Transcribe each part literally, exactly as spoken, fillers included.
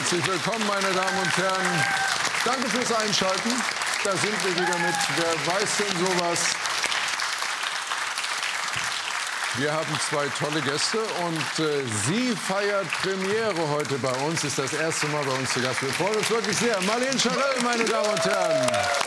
Herzlich willkommen, meine Damen und Herren. Danke fürs Einschalten. Da sind wir wieder mit Wer weiß denn sowas? Wir haben zwei tolle Gäste und äh, sie feiert Premiere heute bei uns. Ist das erste Mal bei uns zu Gast. Wir freuen uns wirklich sehr. Marlene Scharell, meine Damen und Herren.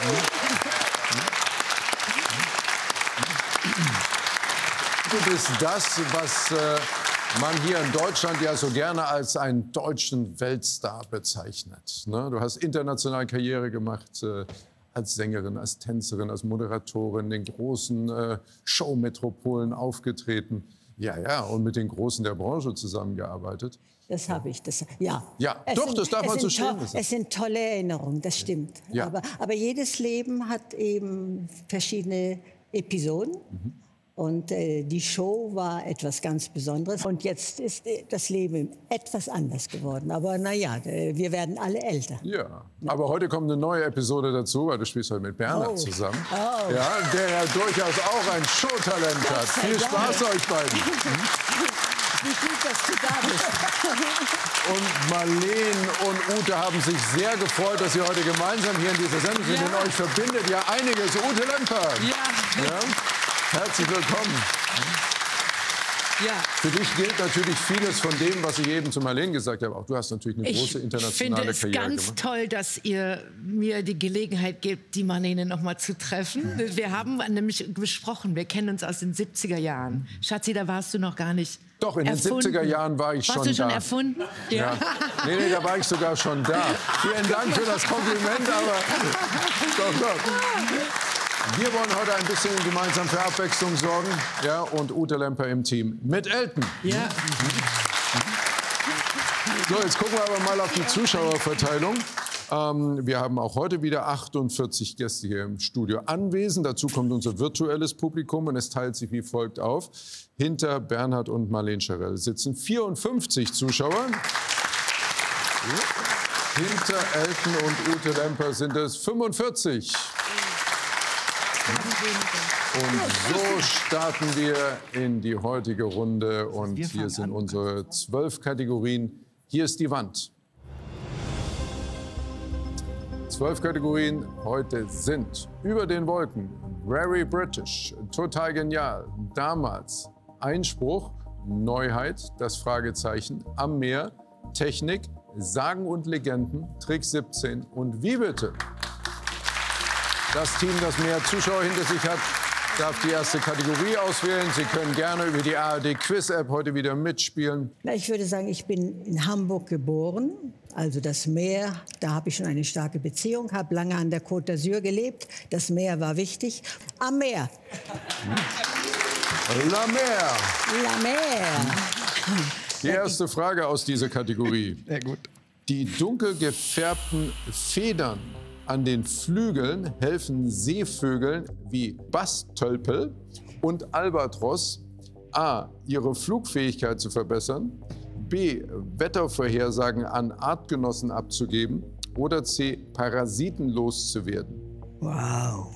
Du bist das, was äh, man hier in Deutschland ja so gerne als einen deutschen Weltstar bezeichnet. Ne? Du hast international Karriere gemacht. Äh, als Sängerin, als Tänzerin, als Moderatorin, in den großen äh, Showmetropolen aufgetreten. Ja, ja, und mit den Großen der Branche zusammengearbeitet. Das habe ich, das, ja. Ja, es doch, sind, das darf man so stehen lassen. Es sind tolle Erinnerungen, das stimmt. Ja. Aber, aber jedes Leben hat eben verschiedene Episoden. Mhm. Und äh, die Show war etwas ganz Besonderes. Und jetzt ist äh, das Leben etwas anders geworden. Aber naja, äh, wir werden alle älter. Ja, aber heute kommt eine neue Episode dazu, weil du spielst heute mit Bernhard oh. zusammen. Oh. Ja, der ja durchaus auch ein Showtalent hat. Viel Spaß euch beiden. Wie gut, dass du da bist. Und Marlene und Ute haben sich sehr gefreut, dass sie heute gemeinsam hier in dieser Sendung sind. Ja. Denn euch verbindet ja einiges. Ute Lemper. Ja. Ja? Herzlich willkommen. Ja. Für dich gilt natürlich vieles von dem, was ich eben zu Marlene gesagt habe. Auch du hast natürlich eine große internationale ich finde Karriere es ganz gemacht. toll, dass ihr mir die Gelegenheit gebt, die Marlene noch mal zu treffen. Wir haben nämlich besprochen, wir kennen uns aus den siebziger Jahren. Schatzi, da warst du noch gar nicht Doch, in erfunden. den siebziger Jahren war ich warst schon du schon da. erfunden? Ja. Ja. Nee, nee, da war ich sogar schon da. Vielen Dank für das Kompliment, aber doch, doch. Wir wollen heute ein bisschen gemeinsam für Abwechslung sorgen. Ja, und Ute Lemper im Team mit Elton. Ja. So, jetzt gucken wir aber mal auf die Zuschauerverteilung. Ähm, wir haben auch heute wieder achtundvierzig Gäste hier im Studio anwesend. Dazu kommt unser virtuelles Publikum und es teilt sich wie folgt auf. Hinter Bernhard und Marlene Scharell sitzen vierundfünfzig Zuschauer. Hinter Elton und Ute Lemper sind es fünfundvierzig. Und so starten wir in die heutige Runde. Und hier sind unsere zwölf Kategorien. Hier ist die Wand. Zwölf Kategorien heute sind über den Wolken, Very British, total genial, damals, Einspruch, Neuheit, das Fragezeichen, am Meer, Technik, Sagen und Legenden, Trick siebzehn und Wie bitte? Das Team, das mehr Zuschauer hinter sich hat, darf die erste Kategorie auswählen. Sie können gerne über die A R D-Quiz-App heute wieder mitspielen. Na, ich würde sagen, ich bin in Hamburg geboren, also das Meer. Da habe ich schon eine starke Beziehung, habe lange an der Côte d'Azur gelebt. Das Meer war wichtig. Am Meer. La Mer. La Mer. Die erste Frage aus dieser Kategorie. Sehr gut. Die dunkel gefärbten Federn an den Flügeln helfen Seevögeln wie Bastölpel und Albatros a. ihre Flugfähigkeit zu verbessern, b. Wettervorhersagen an Artgenossen abzugeben oder c. Parasiten loszuwerden. Wow.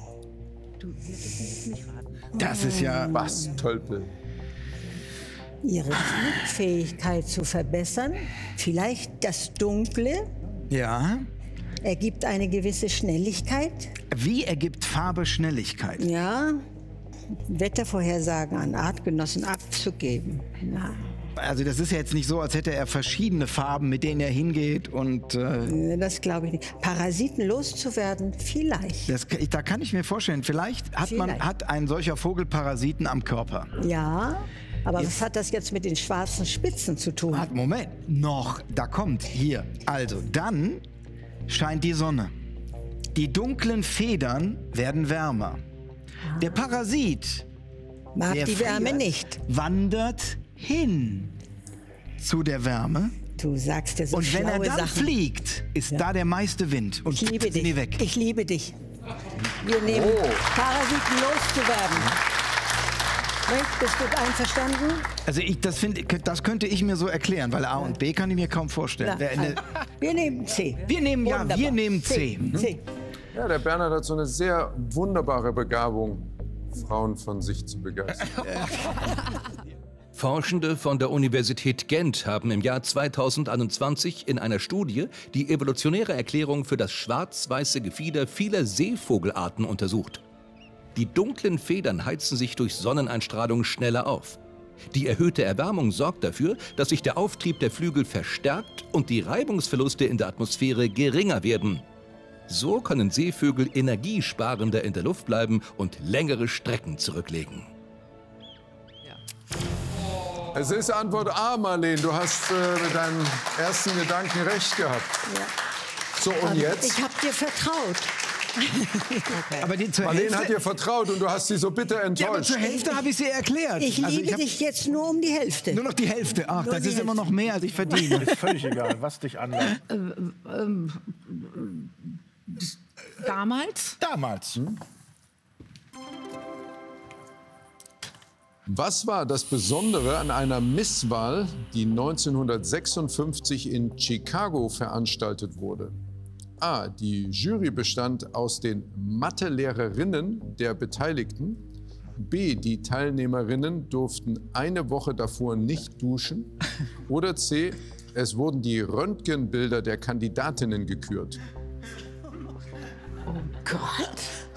Das ist ja... Bastölpel. Ihre Flugfähigkeit zu verbessern, vielleicht das Dunkle, Ja. ergibt eine gewisse Schnelligkeit. Wie ergibt Farbe Schnelligkeit? Ja, Wettervorhersagen an Artgenossen abzugeben. Ja. Also das ist ja jetzt nicht so, als hätte er verschiedene Farben, mit denen er hingeht und... Äh, Das glaube ich nicht. Parasiten loszuwerden, vielleicht. das, da kann ich mir vorstellen, vielleicht hat, man, Vielleicht. hat ein solcher Vogel Parasiten am Körper. Ja, aber was hat das jetzt mit den schwarzen Spitzen zu tun? Warte, Moment, noch, da kommt, hier. Also, dann scheint die Sonne. Die dunklen Federn werden wärmer. Der Parasit, Mag der die Wärme friert, nicht. wandert hin zu der Wärme. Du sagst ja so Und wenn er schlaue dann Sachen. fliegt, ist da der meiste Wind. Und Ich liebe sind die dich. weg. Ich liebe dich. Wir nehmen Oh. Parasiten loszuwerden. Ne? Bist du einverstanden? Also ich, das, find, das könnte ich mir so erklären, weil A und B kann ich mir kaum vorstellen. Na, Wer eine, wir nehmen C. wir nehmen, ja, Wunderbar. wir nehmen C. C. Ja, der Bernhard hat so eine sehr wunderbare Begabung, Frauen von sich zu begeistern. Forschende von der Universität Gent haben im Jahr zweitausendeinundzwanzig in einer Studie die evolutionäre Erklärung für das schwarz-weiße Gefieder vieler Seevogelarten untersucht. Die dunklen Federn heizen sich durch Sonneneinstrahlung schneller auf. Die erhöhte Erwärmung sorgt dafür, dass sich der Auftrieb der Flügel verstärkt und die Reibungsverluste in der Atmosphäre geringer werden. So können Seevögel energiesparender in der Luft bleiben und längere Strecken zurücklegen. Es ist Antwort A, Marleen. Du hast äh, mit deinem ersten Gedanken recht gehabt. Ja. So, und jetzt? Ich habe dir vertraut. Okay. Aber die zur Marleen Hälfte, hat dir vertraut und du hast sie so bitter ja, aber enttäuscht. zur Hälfte habe ich sie erklärt. Ich Also liebe hab dich jetzt nur um die Hälfte. nur noch die Hälfte. Ach, Nur das die ist immer Hälfte. noch mehr, als ich verdiene. Ist völlig egal, was dich anlangt. Damals? Damals. Hm? Was war das Besondere an einer Misswahl, die neunzehnhundertsechsundfünfzig in Chicago veranstaltet wurde? A. Die Jury bestand aus den Mathelehrerinnen der Beteiligten. B. Die Teilnehmerinnen durften eine Woche davor nicht duschen. Oder C. Es wurden die Röntgenbilder der Kandidatinnen gekürt. Oh Gott.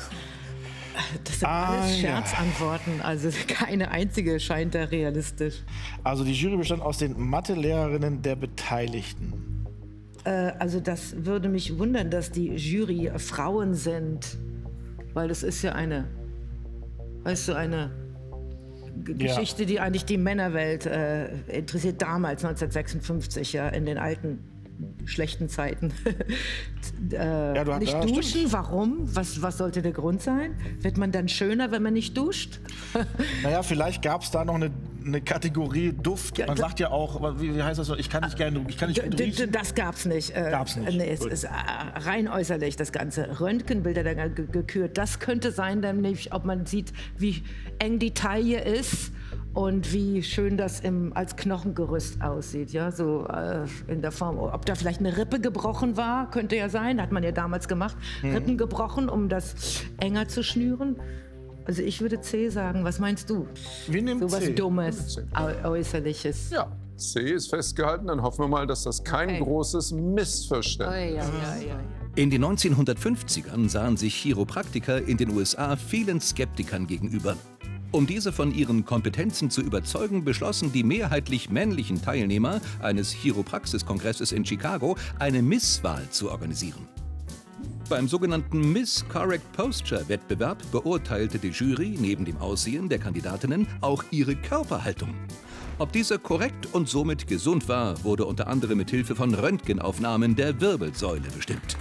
Das sind Ah, alles ja. Scherzantworten. Also keine einzige scheint da realistisch. Also die Jury bestand aus den Mathe-Lehrerinnen der Beteiligten. Äh, also das würde mich wundern, dass die Jury Frauen sind. Weil das ist ja eine, weißt du, eine G Ja. Geschichte, die eigentlich die Männerwelt äh, interessiert. Damals, neunzehnhundertsechsundfünfzig, ja, in den alten schlechten Zeiten. äh, Ja, du hast- nicht ja, duschen, stimmt. warum? Was, was sollte der Grund sein? Wird man dann schöner, wenn man nicht duscht? Naja, vielleicht gab es da noch eine, eine Kategorie Duft. Ja, Man da- sagt ja auch, aber wie, wie heißt das so, ich kann nicht gerne, ich kann nicht gut D- d- riechen. Das gab's nicht. Äh, Gab's nicht. Nee, es Gut. ist äh, rein äußerlich das Ganze. Röntgenbilder da ge gekürt. Das könnte sein, nämlich, ob man sieht, wie eng die Taille ist und wie schön das im, als Knochengerüst aussieht. Ja, so äh, in der Form. Ob da vielleicht eine Rippe gebrochen war, könnte ja sein. Hat man ja damals gemacht. Mhm. Rippen gebrochen, um das enger zu schnüren. Also ich würde C sagen. Was meinst du? Wir nehmen So was C. Dummes, Äu- Äußerliches. Ja, C ist festgehalten. Dann hoffen wir mal, dass das kein Okay. großes Missverständnis Oh, ja, ja, ja, ja. In den neunzehnhundertfünfzigern sahen sich Chiropraktiker in den U S A vielen Skeptikern gegenüber. Um diese von ihren Kompetenzen zu überzeugen, beschlossen die mehrheitlich männlichen Teilnehmer eines Chiropraxiskongresses in Chicago, eine Misswahl zu organisieren. Beim sogenannten Miss Correct Posture-Wettbewerb beurteilte die Jury neben dem Aussehen der Kandidatinnen auch ihre Körperhaltung. Ob diese korrekt und somit gesund war, wurde unter anderem mit Hilfe von Röntgenaufnahmen der Wirbelsäule bestimmt.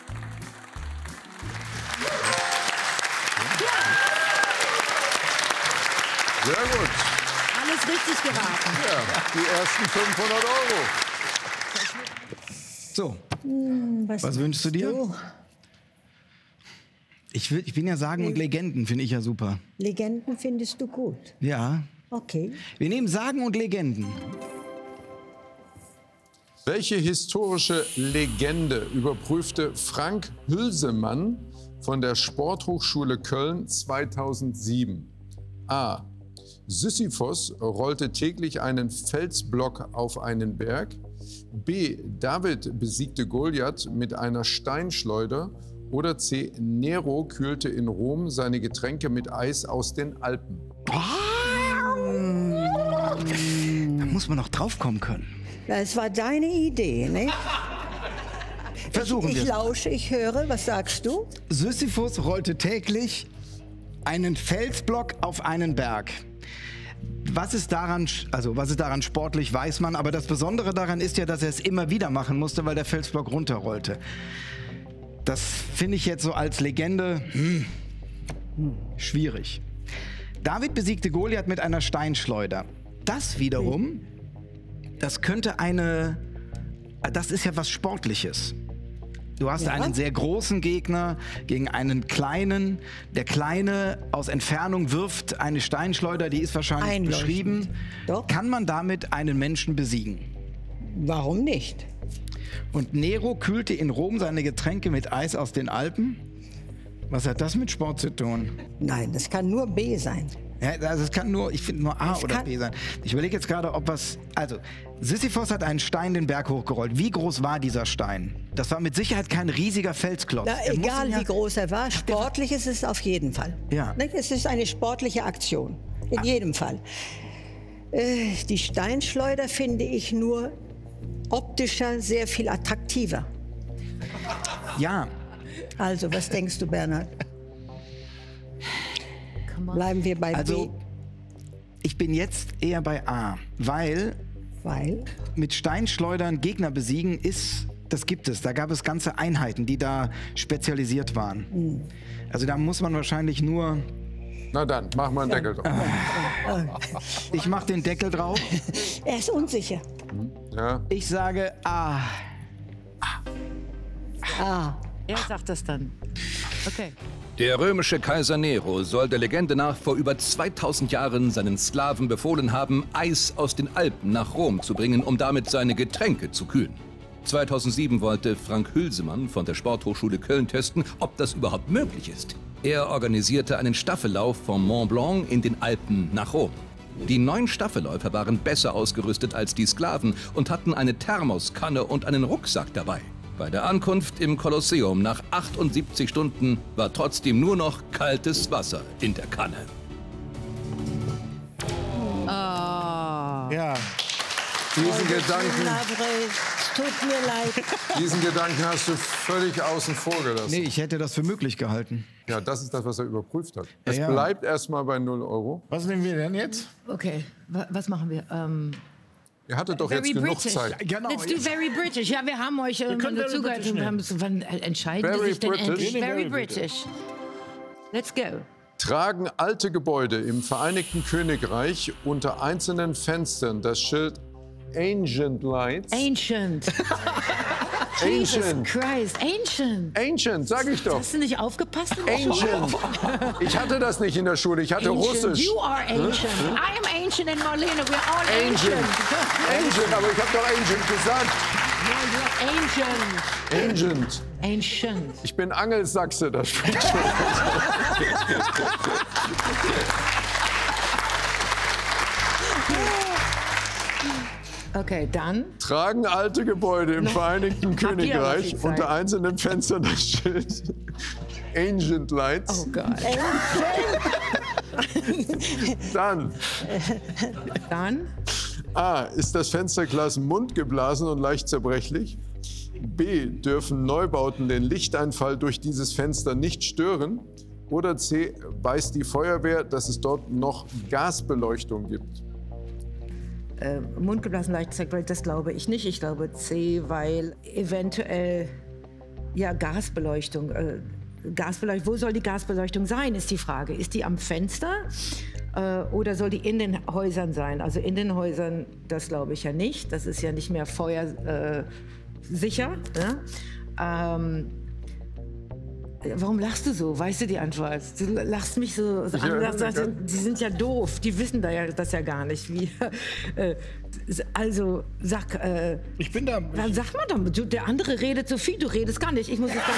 Sehr gut. Alles richtig geraten. Ja, die ersten fünfhundert Euro. So, Was, was wünschst du dir? du? Ich, will, ich bin ja Sagen und Legenden, finde ich ja super. Legenden findest du gut. Ja. Okay. Wir nehmen Sagen und Legenden. Welche historische Legende überprüfte Frank Hülsemann von der Sporthochschule Köln zweitausendsieben? A. Sisyphos rollte täglich einen Felsblock auf einen Berg. B. David besiegte Goliath mit einer Steinschleuder. Oder C. Nero kühlte in Rom seine Getränke mit Eis aus den Alpen. Da muss man noch draufkommen können. Das war deine Idee, ne? Versuchen Ich wir es. lausche, ich höre. Was sagst du? Sisyphus rollte täglich einen Felsblock auf einen Berg. Was ist daran, also was ist daran sportlich, weiß man, aber das Besondere daran ist ja, dass er es immer wieder machen musste, weil der Felsblock runterrollte. Das finde ich jetzt so als Legende hm, schwierig. David besiegte Goliath mit einer Steinschleuder. Das wiederum, das könnte eine, das ist ja was Sportliches. Du hast Ja. einen sehr großen Gegner gegen einen kleinen. Der Kleine aus Entfernung wirft eine Steinschleuder, die ist wahrscheinlich Einleuchtend. beschrieben. Doch. Kann man damit einen Menschen besiegen? Warum nicht? Und Nero kühlte in Rom seine Getränke mit Eis aus den Alpen? Was hat das mit Sport zu tun? Nein, das kann nur B sein. Ja, also es kann nur, ich finde nur A Es oder kann- B sein. Ich überlege jetzt gerade, ob was. Also, Sisyphos hat einen Stein den Berg hochgerollt. Wie groß war dieser Stein? Das war mit Sicherheit kein riesiger Felsklotz. Na, Er muss egal ihn ja- wie groß er war, sportlich ist es auf jeden Fall. Ja. Ne, Es ist eine sportliche Aktion, in jedem Fall. Äh, die Steinschleuder finde ich nur optischer sehr viel attraktiver. Ja, Also, was denkst du, Bernhard? Bleiben wir bei also B, ich bin jetzt eher bei A, weil weil mit Steinschleudern Gegner besiegen ist, das gibt es. Da gab es ganze Einheiten, die da spezialisiert waren. Hm. Also da muss man wahrscheinlich nur. Na dann, mach mal einen Deckel drauf. Ich mach den Deckel drauf. er ist unsicher. Ja. Ich sage A. Ah, Er sagt das dann. Okay. Der römische Kaiser Nero soll der Legende nach vor über zweitausend Jahren seinen Sklaven befohlen haben, Eis aus den Alpen nach Rom zu bringen, um damit seine Getränke zu kühlen. zweitausendsieben wollte Frank Hülsemann von der Sporthochschule Köln testen, ob das überhaupt möglich ist. Er organisierte einen Staffellauf vom Mont Blanc in den Alpen nach Rom. Die neun Staffelläufer waren besser ausgerüstet als die Sklaven und hatten eine Thermoskanne und einen Rucksack dabei. Bei der Ankunft im Kolosseum nach achtundsiebzig Stunden war trotzdem nur noch kaltes Wasser in der Kanne. Ja. Diesen Gedanken, Labre, es tut mir leid. diesen Gedanken hast du völlig außen vor gelassen. Nee, ich hätte das für möglich gehalten. Ja, das ist das, was er überprüft hat. Es Ja. bleibt erstmal bei null Euro. Was nehmen wir denn jetzt? Okay, wa- was machen wir? Ähm, Ihr hattet doch jetzt very genug British. Zeit. Genau. Let's do very British. Ja, wir haben euch äh, können nur very zugehört. British Wir haben so, wann äh, entscheiden Very Sie sich denn British. endlich? Wir nehmen Very very British. Let's go. Tragen alte Gebäude im Vereinigten Königreich unter einzelnen Fenstern das Schild Ancient Lights? Ancient. Jesus Ancient. Christ. Ancient. Ancient, sag ich doch. Hast du nicht aufgepasst in der Schule? Ancient. Ich hatte das nicht in der Schule, ich hatte Ancient. Russisch. You are ancient. I am ancient and Marlene. We're all ancient. Ancient. Ancient, aber ich habe doch Ancient gesagt. No, you're ancient. Ancient. Ancient. Ich bin Angelsachse, das spricht schon. Okay, dann. Tragen alte Gebäude im Vereinigten Habt ihr aber Königreich viel Zeit. unter einzelnen Fenstern das Schild Ancient Lights. Oh Gott. Dann Dann. A. Ist das Fensterglas mundgeblasen und leicht zerbrechlich? B. Dürfen Neubauten den Lichteinfall durch dieses Fenster nicht stören? Oder C. Weiß die Feuerwehr, dass es dort noch Gasbeleuchtung gibt? Äh, mundgeblasen leicht zerbrechlich, das glaube ich nicht. Ich glaube C, weil eventuell ja Gasbeleuchtung. Äh, Gasbeleuchtung. Wo soll die Gasbeleuchtung sein, ist die Frage. Ist die am Fenster äh, oder soll die in den Häusern sein? Also in den Häusern, das glaube ich ja nicht. Das ist ja nicht mehr feuersicher. Äh, sicher, ne? ähm, Warum lachst du so? Weißt du die Antwort? Du lachst mich so, so Ja, an. ja. Die sind ja doof. Die wissen da ja, das ja gar nicht. Wie, äh, also sag, äh, Ich bin da. dann sag mal doch, du, der andere redet so viel, du redest gar nicht. Ich muss es ganz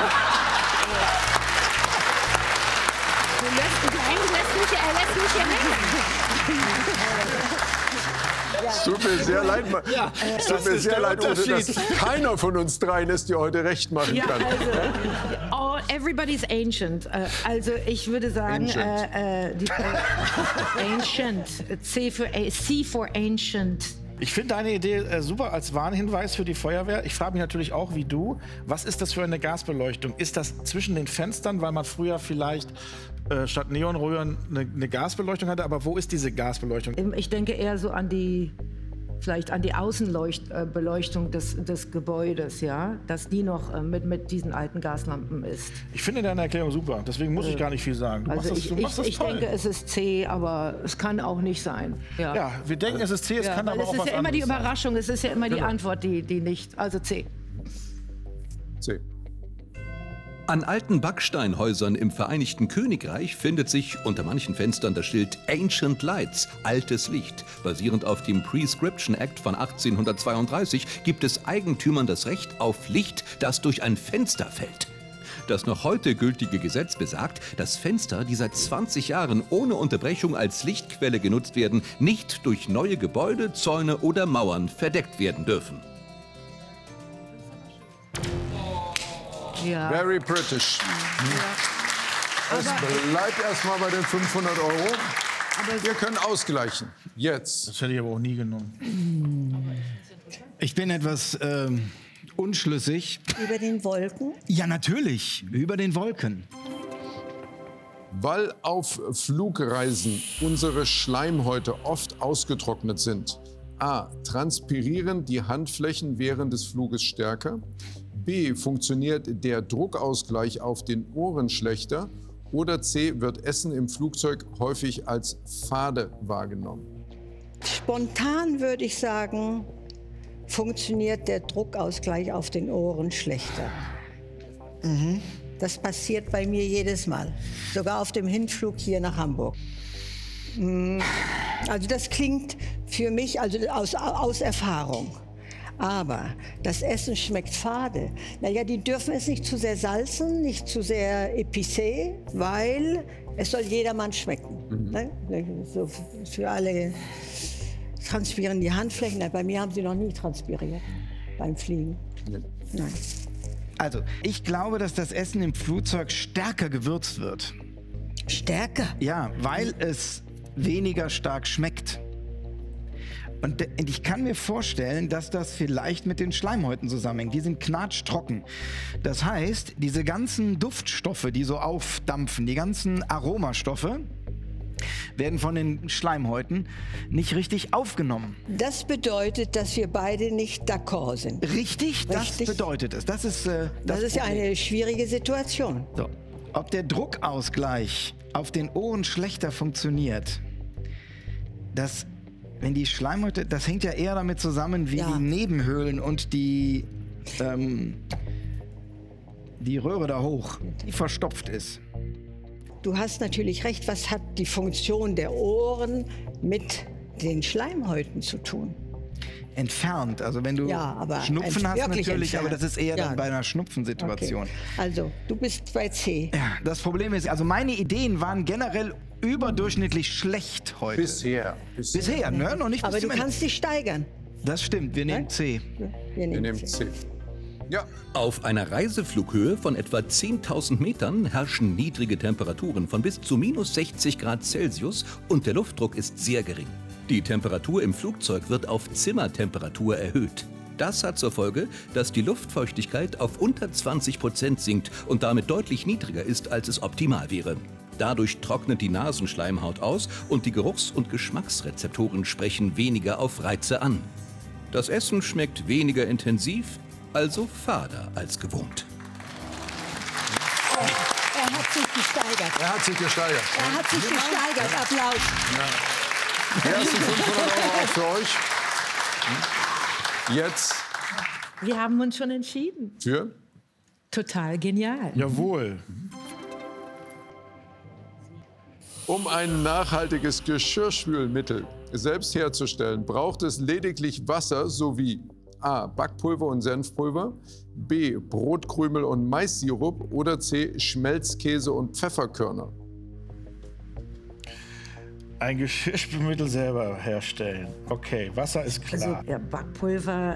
Du lässt, du lässt mich, er lässt mich ja hängen. Es tut mir sehr leid, Ma- es tut mir ist sehr der leid, Ute, dass Unterschied. keiner von uns dreien es dir heute recht machen Ja, kann. also, all, everybody's ancient. Äh, also ich würde sagen, Ancient. äh, äh, die, äh, ancient. C für, A- C for ancient. Ich finde deine Idee äh, super als Warnhinweis für die Feuerwehr. Ich frage mich natürlich auch, wie du, was ist das für eine Gasbeleuchtung? Ist das zwischen den Fenstern, weil man früher vielleicht äh, statt Neonröhren eine, eine Gasbeleuchtung hatte? Aber wo ist diese Gasbeleuchtung? Ich denke eher so an die, vielleicht an die Außenbeleuchtung des, des Gebäudes, ja, dass die noch äh, mit, mit diesen alten Gaslampen ist. Ich finde deine Erklärung super, deswegen muss ich gar nicht viel sagen. Du Also machst das, ich, du machst ich, das ich toll. denke, es ist C, aber es kann auch nicht sein. Ja, Ja, wir denken, es ist C, es Ja, kann weil aber es auch ist was ja immer die anderes sein. Überraschung, es ist ja immer die Genau. Antwort, die, die nicht, also C. C. An alten Backsteinhäusern im Vereinigten Königreich findet sich unter manchen Fenstern das Schild Ancient Lights, altes Licht. Basierend auf dem Prescription Act von achtzehnhundertzweiunddreißig gibt es Eigentümern das Recht auf Licht, das durch ein Fenster fällt. Das noch heute gültige Gesetz besagt, dass Fenster, die seit zwanzig Jahren ohne Unterbrechung als Lichtquelle genutzt werden, nicht durch neue Gebäude, Zäune oder Mauern verdeckt werden dürfen. Ja. Very British. Es bleibt erstmal bei den fünfhundert Euro. Wir können ausgleichen. Jetzt. Das hätte ich aber auch nie genommen. Ich bin etwas ähm, unschlüssig. Über den Wolken? Ja, natürlich. Über den Wolken. Weil auf Flugreisen unsere Schleimhäute oft ausgetrocknet sind. A. Transpirieren die Handflächen während des Fluges stärker. B. Funktioniert der Druckausgleich auf den Ohren schlechter. Oder C. Wird Essen im Flugzeug häufig als fade wahrgenommen. Spontan würde ich sagen, funktioniert der Druckausgleich auf den Ohren schlechter. Mhm. Das passiert bei mir jedes Mal. Sogar auf dem Hinflug hier nach Hamburg. Also das klingt für mich also aus, aus Erfahrung. Aber das Essen schmeckt fade. Naja, die dürfen es nicht zu sehr salzen, nicht zu sehr épicé, weil es soll jedermann schmecken. Mhm. Ne? So für alle transpirieren die Handflächen. Bei mir haben sie noch nie transpiriert beim Fliegen. Nee. Nein. Also, ich glaube, dass das Essen im Flugzeug stärker gewürzt wird. Stärker? Ja, weil es weniger stark schmeckt. Und ich kann mir vorstellen, dass das vielleicht mit den Schleimhäuten zusammenhängt. Die sind knatschtrocken. Das heißt, diese ganzen Duftstoffe, die so aufdampfen, die ganzen Aromastoffe, werden von den Schleimhäuten nicht richtig aufgenommen. Das bedeutet, dass wir beide nicht d'accord sind. Richtig, das Richtig? bedeutet es. Das ist, äh, das das ist ja eine schwierige Situation. So. Ob der Druckausgleich auf den Ohren schlechter funktioniert, das Wenn die Schleimhäute, das hängt ja eher damit zusammen, wie ja. die Nebenhöhlen und die, ähm, die Röhre da hoch, die verstopft ist. Du hast natürlich recht, was hat die Funktion der Ohren mit den Schleimhäuten zu tun? Entfernt, also wenn du ja, aber Schnupfen hast natürlich, entfernt. aber das ist eher ja. dann bei einer Schnupfensituation. Okay. Also, du bist bei C. Ja, das Problem ist, also meine Ideen waren generell überdurchschnittlich schlecht heute. Bisher. Bisher, Bisher ne? Noch nicht aber bis du zum Ende. kannst dich steigern. Das stimmt, wir nehmen C. Wir Wir nehmen, nehmen C. Ja. Auf einer Reiseflughöhe von etwa zehntausend Metern herrschen niedrige Temperaturen von bis zu minus sechzig Grad Celsius und der Luftdruck ist sehr gering. Die Temperatur im Flugzeug wird auf Zimmertemperatur erhöht. Das hat zur Folge, dass die Luftfeuchtigkeit auf unter zwanzig Prozent sinkt und damit deutlich niedriger ist, als es optimal wäre. Dadurch trocknet die Nasenschleimhaut aus und die Geruchs- und Geschmacksrezeptoren sprechen weniger auf Reize an. Das Essen schmeckt weniger intensiv, also fader als gewohnt. Er, er hat sich gesteigert. Er hat sich gesteigert. Er hat sich gesteigert. Applaus. Ja. Die ersten fünfhundert Euro auch für euch. Jetzt Wir haben uns schon entschieden. für Total genial. Jawohl. Um ein nachhaltiges Geschirrspülmittel selbst herzustellen, braucht es lediglich Wasser sowie A. Backpulver und Senfpulver, B. Brotkrümel und Maissirup oder C. Schmelzkäse und Pfefferkörner. Ein Geschirrspülmittel selber herstellen. Okay, Wasser ist Also klar. ja, Backpulver